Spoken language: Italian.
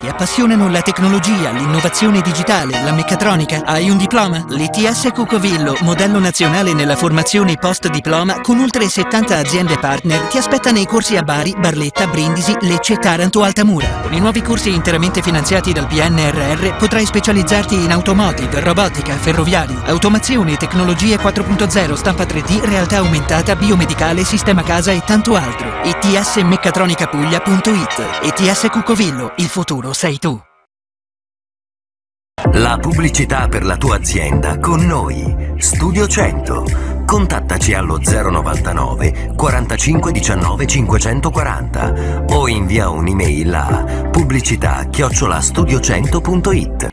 Ti appassionano la tecnologia, l'innovazione digitale, la meccatronica? Hai un diploma? L'ITS Cucovillo, modello nazionale nella formazione post-diploma con oltre 70 aziende partner, ti aspetta nei corsi a Bari, Barletta, Brindisi, Lecce, Taranto, Altamura. Con i nuovi corsi interamente finanziati dal PNRR potrai specializzarti in automotive, robotica, ferroviario, automazione, tecnologie 4.0, stampa 3D, realtà aumentata, biomedicale, sistema casa e tanto altro. itsmeccatronicapuglia.it. ITS Cucovillo, il futuro sei tu. La pubblicità per la tua azienda con noi. Studio 100. Contattaci allo 099 45 19 540 o invia un'email a pubblicità@studio100.it.